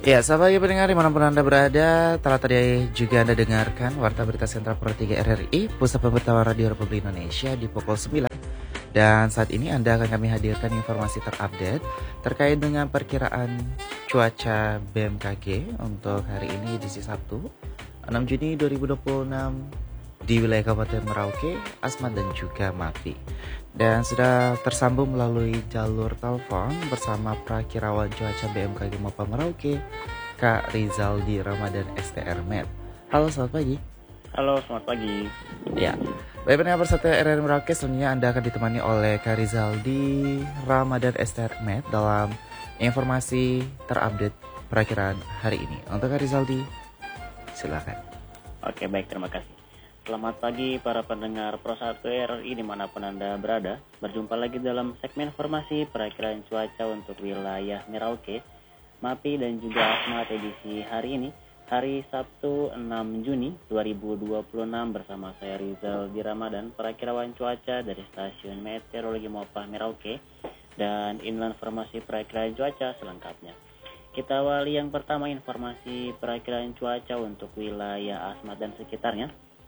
Ya, sahabat pendengar dimanapun Anda berada, telah tadi juga Anda dengarkan Warta Berita Sentral Pro 3 RRI, Pusat Pemberitahuan Radio Republik Indonesia di pukul 9. Dan saat ini Anda akan kami hadirkan informasi terupdate terkait dengan perkiraan cuaca BMKG untuk hari ini edisi Sabtu 6 Juni 2026 di wilayah Kabupaten Merauke, Asmat dan juga Mapi. Dan sudah tersambung melalui jalur telepon bersama Prakirawan Cuaca BMKG Mapa Merauke, Kak Rizaldi Ramadan STR Med. Halo, selamat pagi. Halo, selamat pagi. Ya, baik pendengar Persatuan RRI Merauke, selanjutnya Anda akan ditemani oleh Kak Rizaldi Ramadan STR Med dalam informasi terupdate perakiraan hari ini. Untuk Kak Rizaldi, silakan. Oke, baik, terima kasih. Selamat pagi para pendengar Pro 1 RRI dimanapun Anda berada. Berjumpa lagi dalam segmen informasi perakiraan cuaca untuk wilayah Merauke, Mapi dan juga Asmat edisi hari ini, hari Sabtu 6 Juni 2026 bersama saya Rizal di Ramadan, perakirawan cuaca dari Stasiun Meteorologi Mopah Merauke, dan inilah informasi perakiraan cuaca selengkapnya. Kita awali yang pertama informasi perakiraan cuaca untuk wilayah Asmat dan sekitarnya.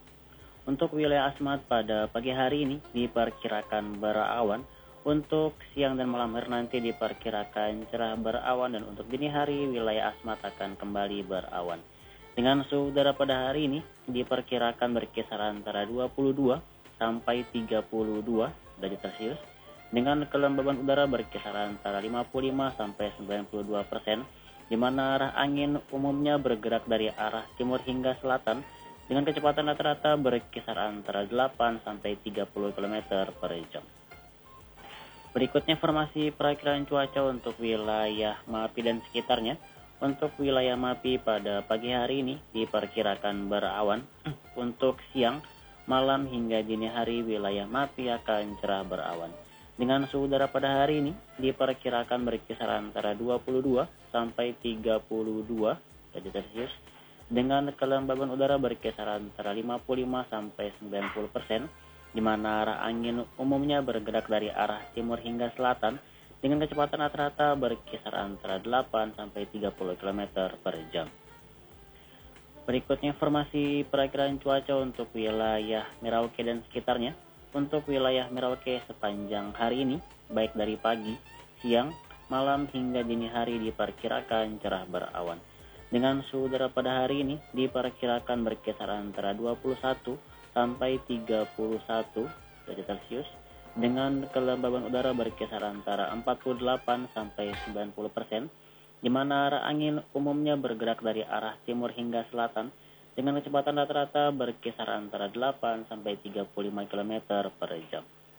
Untuk wilayah Asmat pada pagi hari ini diperkirakan berawan, untuk siang dan malam hari nanti diperkirakan cerah berawan, dan untuk dini hari wilayah Asmat akan kembali berawan. Dengan suhu udara pada hari ini diperkirakan berkisar antara 22 sampai 32 derajat Celcius, dengan kelembaban udara berkisar antara 55 sampai 92%, di mana arah angin umumnya bergerak dari arah timur hingga selatan dengan kecepatan rata-rata berkisar antara 8 sampai 30 km per jam. Berikutnya informasi perakiraan cuaca untuk wilayah Mapi dan sekitarnya. Untuk wilayah Mapi pada pagi hari ini diperkirakan berawan. Untuk siang, malam hingga dini hari wilayah Mapi akan cerah berawan. Dengan suhu udara pada hari ini diperkirakan berkisar antara 22 sampai 32 derajat Celcius, dengan kelembaban udara berkisar antara 55 sampai 90%, di mana arah angin umumnya bergerak dari arah timur hingga selatan dengan kecepatan rata-rata berkisar antara 8 sampai 30 km per jam. Berikutnya informasi perakiraan cuaca untuk wilayah Merauke dan sekitarnya. Untuk wilayah Merauke sepanjang hari ini, baik dari pagi, siang, malam hingga dini hari diperkirakan cerah berawan. Dengan suhu udara pada hari ini diperkirakan berkisar antara 21 sampai 31 derajat Celcius, dengan kelembaban udara berkisar antara 48 sampai 90%, di mana arah angin umumnya bergerak dari arah timur hingga selatan dengan kecepatan rata-rata berkisar antara 8 sampai 35 km per jam.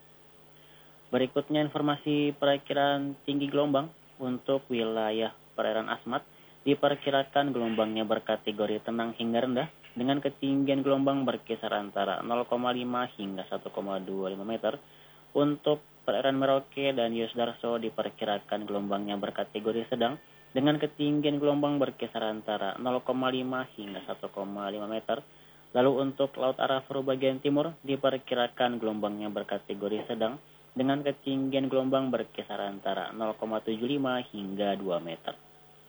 Berikutnya informasi perakiraan tinggi gelombang untuk wilayah perairan Asmat. Diperkirakan gelombangnya berkategori tenang hingga rendah dengan ketinggian gelombang berkisar antara 0,5 hingga 1,25 meter. Untuk perairan Merauke dan Yosdarso diperkirakan gelombangnya berkategori sedang dengan ketinggian gelombang berkisar antara 0,5 hingga 1,5 meter. Lalu untuk Laut Arafuru bagian timur diperkirakan gelombangnya berkategori sedang dengan ketinggian gelombang berkisar antara 0,75 hingga 2 meter.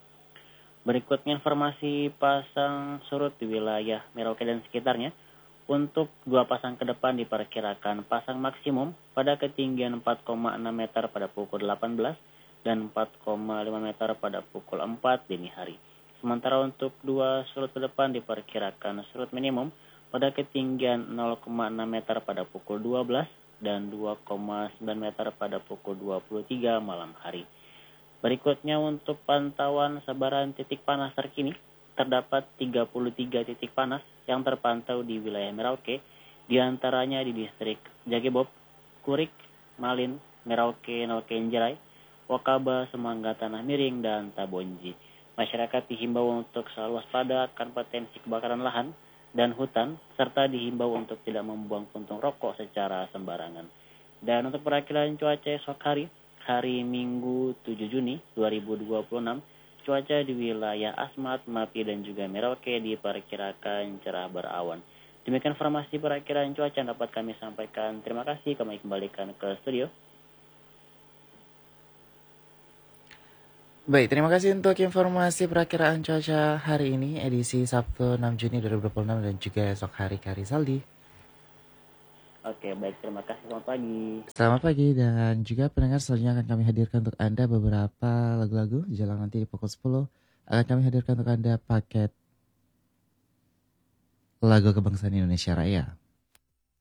Berikutnya informasi pasang surut di wilayah Merauke dan sekitarnya. Untuk dua pasang ke depan diperkirakan pasang maksimum pada ketinggian 4,6 meter pada pukul 18 dan 4,5 meter pada pukul 4 dini hari. Sementara untuk dua surut ke depan diperkirakan surut minimum pada ketinggian 0,6 meter pada pukul 12 dan 2,9 meter pada pukul 23 malam hari. Berikutnya untuk pantauan sebaran titik panas terkini, terdapat 33 titik panas yang terpantau di wilayah Merauke, diantaranya di distrik Jagebob, Kurik, Malin, Merauke, Nolkenjerai, Wakaba, Semangga, Tanah Miring, dan Tabonji. Masyarakat dihimbau untuk selalu waspada akan potensi kebakaran lahan dan hutan, serta dihimbau untuk tidak membuang puntung rokok secara sembarangan. Dan untuk perakilan cuaca esok hari Minggu 7 Juni 2026, cuaca di wilayah Asmat, Mapi, dan juga Merauke diperkirakan cerah berawan. Demikian informasi perakiraan cuaca yang dapat kami sampaikan. Terima kasih, kami kembalikan ke studio. Baik, terima kasih untuk informasi perakiraan cuaca hari ini edisi Sabtu 6 Juni 2026 dan juga esok hari Kak Rizaldi. Oke, baik, terima kasih. Selamat pagi. Selamat pagi dan juga pendengar, selanjutnya akan kami hadirkan untuk Anda beberapa lagu-lagu. Jelang nanti di pukul 10 akan kami hadirkan untuk Anda paket lagu kebangsaan Indonesia Raya.